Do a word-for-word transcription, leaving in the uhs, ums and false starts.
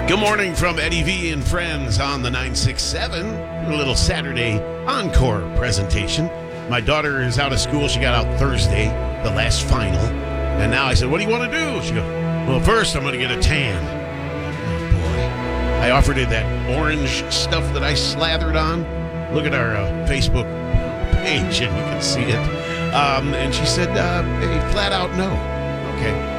Good morning from Eddie V and friends on the nine six seven. A little Saturday encore presentation. My daughter is out of school. She got out Thursday, the last final. And now I said, what do you want to do? She goes, well, first I'm going to get a tan. Oh, boy. I offered her that orange stuff that I slathered on. Look at our uh, Facebook page and you can see it. Um, and she said, uh, hey, flat out no. Okay.